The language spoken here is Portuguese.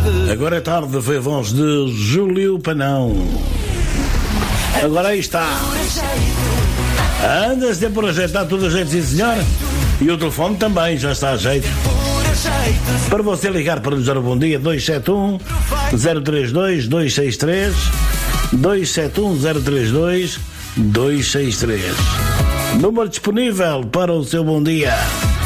Agora é tarde, foi a voz de Júlio Panão. Agora aí está. Anda sempre por ajeitar tudo a jeito, sim senhor. E o telefone também já está a jeito. Para você ligar para nos dar o bom dia, 271 032 263 271 032 263. Número disponível para o seu bom dia.